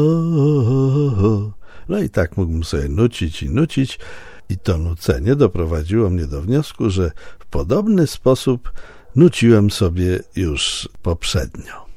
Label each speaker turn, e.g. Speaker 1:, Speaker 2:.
Speaker 1: No i tak mógłbym sobie nucić i to nucenie doprowadziło mnie do wniosku, że w podobny sposób nuciłem sobie już poprzednio.